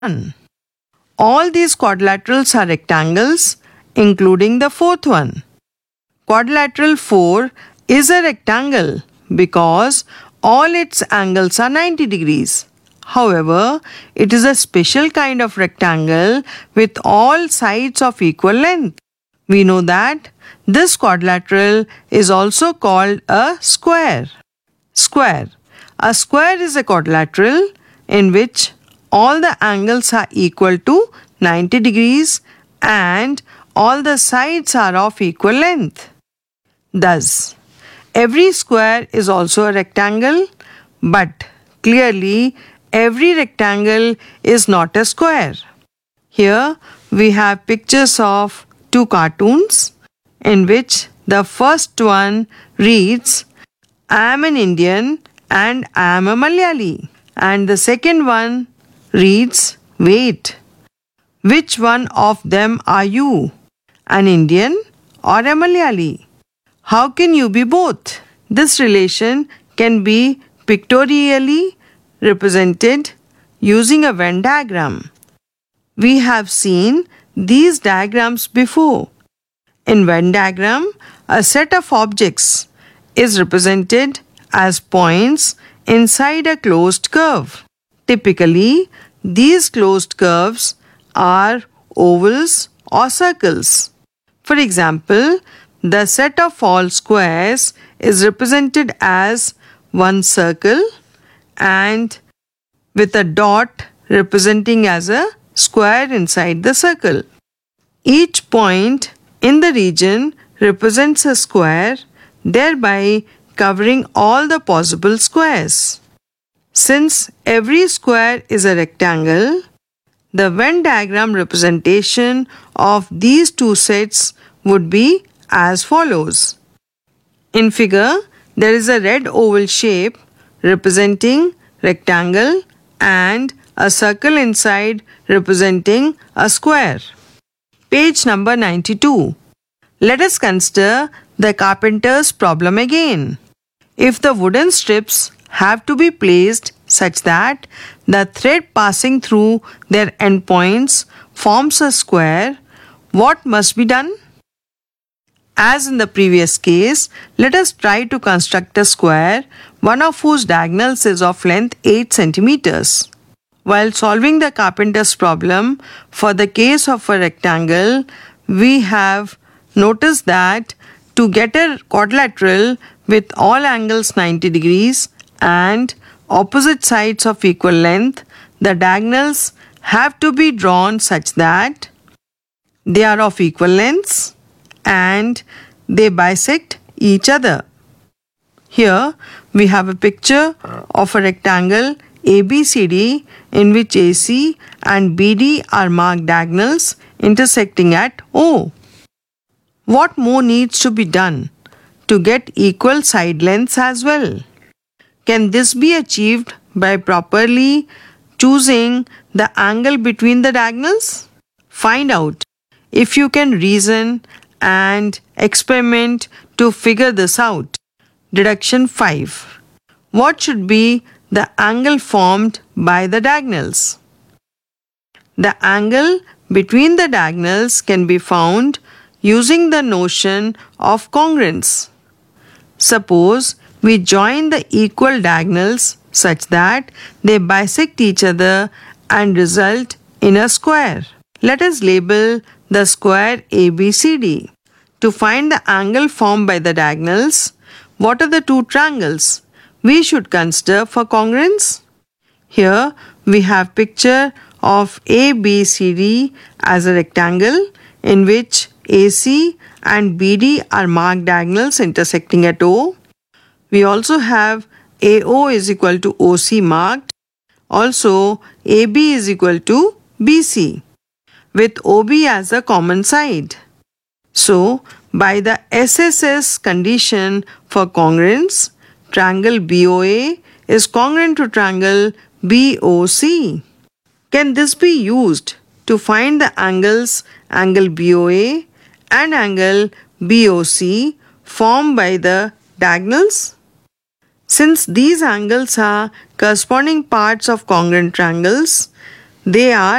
1. All these quadrilaterals are rectangles, including the fourth one. Quadrilateral 4 is a rectangle because all its angles are 90 degrees. However, it is a special kind of rectangle with all sides of equal length. We know that this quadrilateral is also called a square. Square. A square is a quadrilateral in which all the angles are equal to 90 degrees and all the sides are of equal length. Thus, every square is also a rectangle, but clearly every rectangle is not a square. Here we have pictures of two cartoons in which the first one reads, I am an Indian and I am a Malayali. And the second one reads, wait, which one of them are you? An Indian or a Malayali? How can you be both? This relation can be pictorially represented using a Venn diagram. We have seen these diagrams before. In Venn diagram, a set of objects is represented as points inside a closed curve. Typically, these closed curves are ovals or circles. For example, the set of all squares is represented as one circle and with a dot representing as a square inside the circle. Each point in the region represents a square, thereby covering all the possible squares. Since every square is a rectangle, the Venn diagram representation of these two sets would be as follows. In figure, there is a red oval shape representing rectangle and a circle inside representing a square. Page number 92. Let us consider the carpenter's problem again. If the wooden strips have to be placed such that the thread passing through their endpoints forms a square, what must be done? As in the previous case, let us try to construct a square, one of whose diagonals is of length 8 centimeters. While solving the carpenter's problem for the case of a rectangle, we have noticed that to get a quadrilateral with all angles 90 degrees and opposite sides of equal length, the diagonals have to be drawn such that they are of equal lengths and they bisect each other. Here we have a picture of a rectangle ABCD in which AC and BD are marked diagonals intersecting at O. What more needs to be done to get equal side lengths as well? Can this be achieved by properly choosing the angle between the diagonals? Find out if you can reason and experiment to figure this out. Deduction 5. What should be the angle formed by the diagonals? The angle between the diagonals can be found using the notion of congruence. Suppose we join the equal diagonals such that they bisect each other and result in a square. Let us label the square ABCD. To find the angle formed by the diagonals, what are the two triangles we should consider for congruence? Here we have picture of ABCD as a rectangle in which AC and BD are marked diagonals intersecting at O. We also have AO is equal to OC marked. Also AB is equal to BC with OB as a common side. So, by the SSS condition for congruence, triangle BOA is congruent to triangle BOC. Can this be used to find the angles angle BOA and angle BOC formed by the diagonals? Since these angles are corresponding parts of congruent triangles, They are